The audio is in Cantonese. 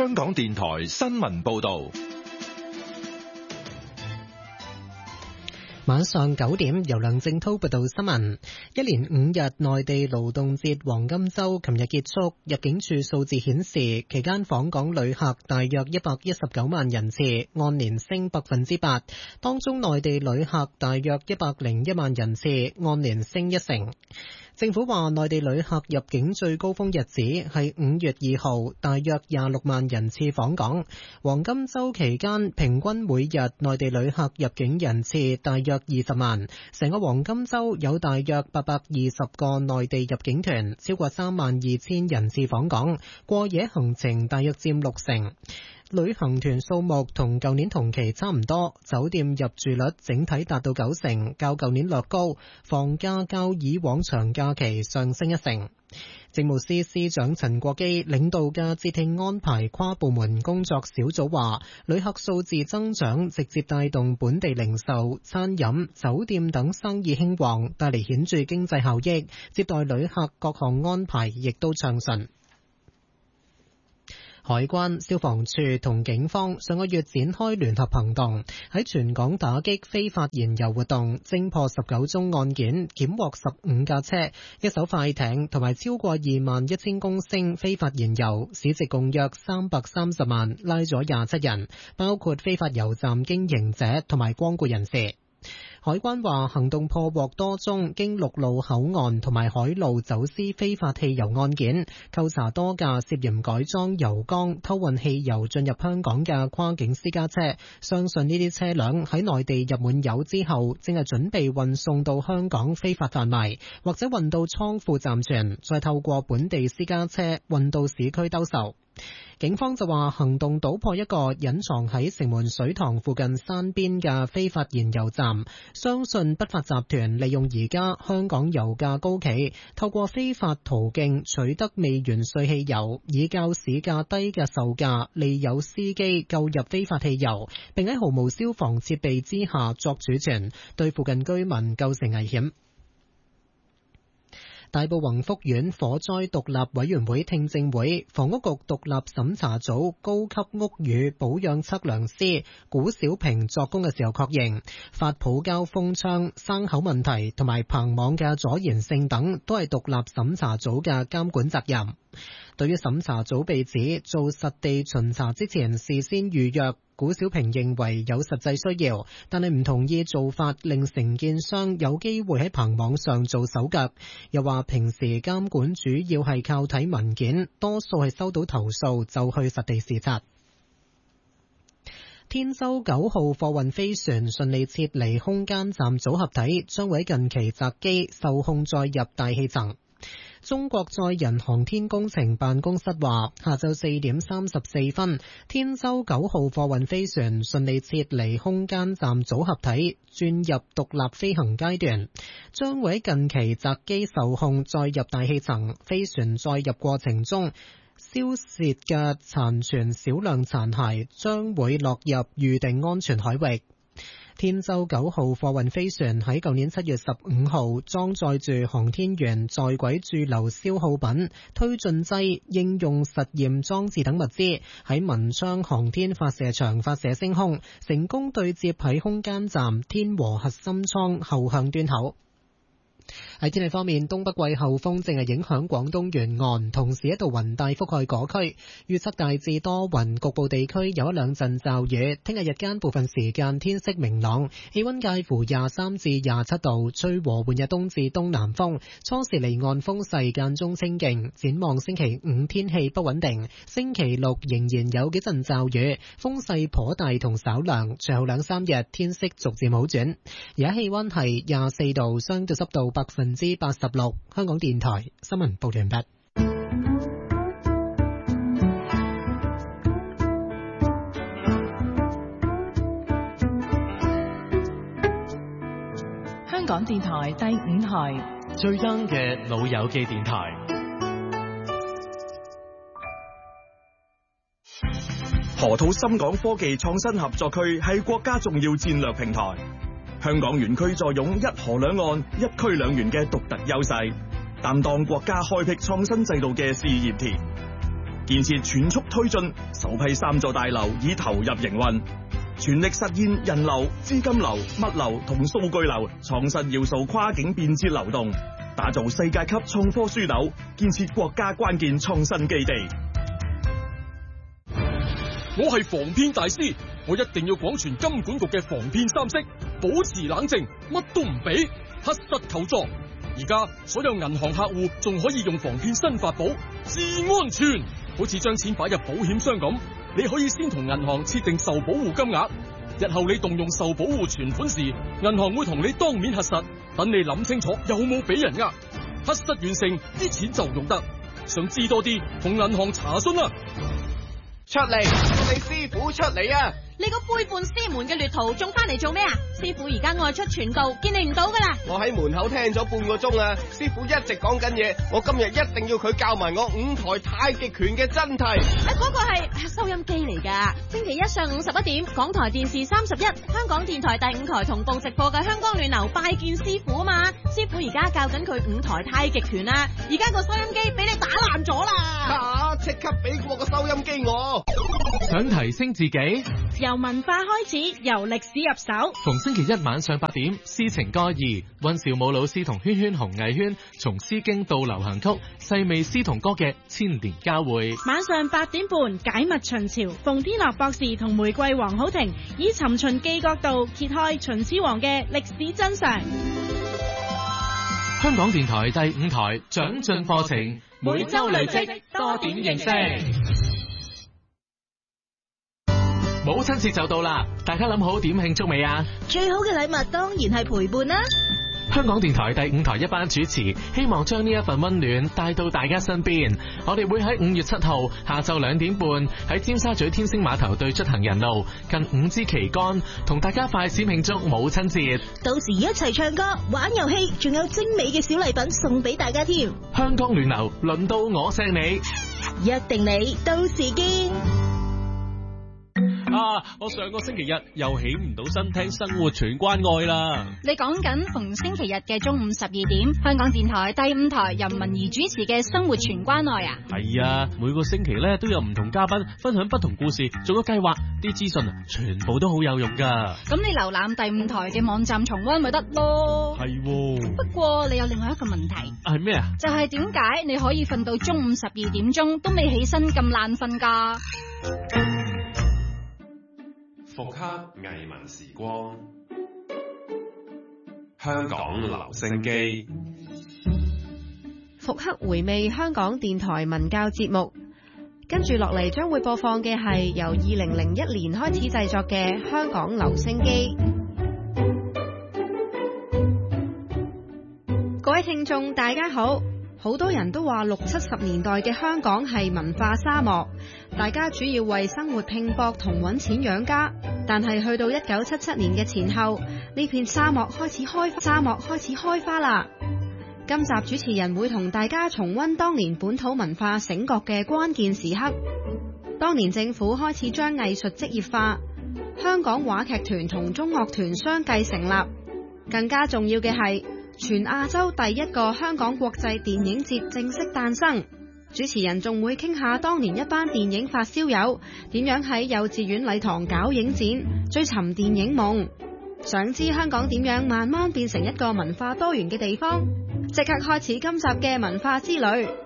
香港電台新聞報道。 晚上9點，由梁正濤報道新聞。一連5日內地勞動節黃金週琴日結束，入境處數字顯示，期間訪港旅客大約119萬人次，按年升8%，當中內地旅客大約101萬人次，按年升1成。政府話，內地旅客入境最高峰日子係5月2號，大約26萬人次訪港。黃金週期間，平均每日內地旅客入境人次大約20萬，成個黃金週有大約820個內地入境團，超過32,000人次訪港，過夜行程大約佔6成。旅行團數目同舊年同期差唔多，酒店入住率整體達到9成，較舊年略高，房價較以往長假期上升1成。政務司司長陳國基領導嘅節慶安排跨部門工作小組話，旅客數字增長直接帶動本地零售、餐飲、酒店等生意興旺，帶嚟顯著經濟效益，接待旅客各項安排亦都暢順。海關、消防處同警方上個月展開聯合行動，喺全港打擊非法燃油活動，偵破19宗案件，檢獲15架車、一艘快艇同埋超過21,000公升非法燃油，市值共約330萬，拉咗27人，包括非法油站經營者同埋光顧人士。海關話，行動破獲多宗經陸路口岸同埋海路走私非法汽油案件，扣查多架涉嫌改裝油缸偷運汽油進入香港嘅跨境私家車，相信呢啲車輛喺內地入滿油之後，正係準備運送到香港非法販賣，或者運到倉庫暫存，再透過本地私家車運到市區兜售。警方就話，行動搗破一個隱藏喺城門水塘附近山邊嘅非法燃油站，相信不法集團利用而家香港油價高企，透過非法途徑取得未完稅汽油，以較市價低嘅售價利誘司機購入非法汽油，並喺毫無消防設備之下作儲存，對附近居民構成危險。大埔宏福苑火災獨立委員會聽證會，房屋局獨立審查組高級屋宇保養測量師古小平作供嘅時候確認，發泡膠封窗、生口問題同埋棚網嘅阻燃性等都係獨立審查組嘅監管責任。對於審查組被指做實地巡查之前事先預約，古小平認為有實際需要，但係唔同意做法令承建商有機會喺棚網上做手腳。又話平時監管主要係靠睇文件，多數係收到投訴就去實地視察。天舟9號貨運飛船順利撤離空間站組合體，將會近期擇機受控載入大氣層。中國載人航天工程辦公室話，下晝4點34分，天舟9號貨運飛船順利撤離空間站組合體，轉入獨立飛行階段，將會近期擇機受控載入大氣層。飛船載入過程中燒蝕嘅殘存少量殘骸將會落入預定安全海域。天舟9號貨運飛船喺舊年7月15號裝載住航天員在軌駐留消耗品、推進劑、應用實驗裝置等物資，喺文昌航天發射場發射升空，成功對接喺空間站天和核心艙後向端口。喺天氣方面，東北季候風正係影響廣東沿岸，同時一道雲帶覆蓋嗰區，預測大致多雲，局部地區有一兩陣驟雨。聽日日間部分時間天色明朗，氣溫介乎23至27度，吹和緩日東至東南風，初時離岸風勢間中清勁。展望星期5天氣不穩定，星期6仍然有幾陣驟雨，風勢頗大同稍涼，隨後2-3日天色逐漸好轉。而家氣溫係24度，相對濕度86%。香港電台新聞報完畢。 香港電台第5台最 young 嘅老友記電台。 河套深港科技創新合作區係國家重要戰略平台。香港園區坐擁一河兩岸、一區兩園嘅獨特優勢，擔當國家開闢創新制度嘅試驗田。 建設全速推進，首批3座大樓已投入營運，全力實現人流、資金流、物流同數據流創新要素跨境便捷流動，打造世界級創科樞紐，建設國家關鍵創新基地。 我係防騙大師，我一定要廣傳金管局嘅防騙3式，保持冷靜，乜都唔俾，核實求助。而家所有銀行客戶仲可以用防騙新法寶，至安全。好似將錢擺入保險箱咁，你可以先同銀行設定受保護金額，日後你動用受保護存款時，銀行會同你當面核實，等你諗清楚有冇俾人呃。核實完成，啲錢就用得。想知多啲，同銀行查詢啦。 出嚟，你師傅出嚟啊！ 你個背叛師門嘅劣徒仲翻嚟做咩啊？師傅而家外出傳道，見你唔到噶啦！ 我喺門口聽咗半個鐘啊，師傅一直講緊嘢，我今日一定要佢教埋我5台太極拳嘅真諦。 嗰個係收音機嚟噶，星期一上午11點，港台電視31，香港電台第5台同步直播嘅香江暖流拜見師傅啊嘛！師傅而家教緊佢5台太極拳啊，而家個收音機俾你打爛咗啦！ 即刻俾過個收音機我。 想提升自己， 由文化開始，由歷史入手。 逢星期一晚上8點，詩情歌兒，溫兆武老師同圈圈紅藝圈從詩經到流行曲，細味詩同歌嘅千年交匯。 晚上8點半，解密秦朝，馮天樂博士同玫瑰黃好婷以尋秦記角度揭開秦始皇嘅歷史真相。 香港電台第5台長進課程，每周累積多點認識。母親節就到啦，大家諗好點慶祝未啊？ 最好嘅禮物當然係陪伴啦。 香港電台第5台一班主持，希望將呢一份溫暖帶到大家身邊。我哋會喺5月7號下晝2點半喺尖沙咀天星碼頭對出行人路近5支旗杆，同大家快閃慶祝母親節。 到時一齊唱歌、玩遊戲，仲有精美嘅小禮品送俾大家添。 香港暖流，輪到我錫你， 約定你，到時見。 我上個星期日又起唔到身聽生活全關愛啦。 你講緊逢星期日嘅中午12點，香港電台第5台由文儀主持嘅生活全關愛啊。 係啊，每個星期咧都有唔同嘉賓分享不同故事，仲有計劃，啲資訊全部都好有用噶。 咁你瀏覽第5台嘅網站重溫咪得咯。 係喎。 不過你有另外一個問題。 係咩啊？ 就係點解你可以瞓到中午12點鐘都未起身咁爛瞓噶？ 復刻藝文時光，香港留聲機， 復刻回味香港電台文教節目。跟住落嚟將會播放嘅係由2001年開始製作嘅香港留聲機。各位聽眾大家好，好多人都話60、70年代嘅香港係文化沙漠，大家主要為生活拼搏同揾錢養家。但係去到1977年嘅前後，呢片沙漠開始開花啦。今集主持人會同大家重溫當年本土文化醒覺嘅關鍵時刻。當年政府開始將藝術職業化，香港話劇團同中樂團相繼成立。更加重要嘅係，全亞洲第一個香港國際電影節正式誕生。主持人仲會傾下當年一班電影發燒友點樣喺幼稚園禮堂搞影展，追尋電影夢。想知香港點樣慢慢變成一個文化多元嘅地方？即刻開始今集嘅文化之旅。